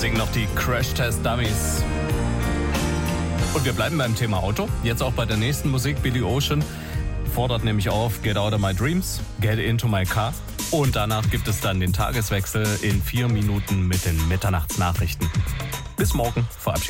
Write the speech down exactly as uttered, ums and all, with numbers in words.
singen noch die Crash Test Dummies. Und wir bleiben beim Thema Auto. Jetzt auch bei der nächsten Musik. Billy Ocean fordert nämlich auf Get Out of My Dreams, Get Into My Car. Und danach gibt es dann den Tageswechsel in vier Minuten mit den Mitternachtsnachrichten. Bis morgen. Verabschieden.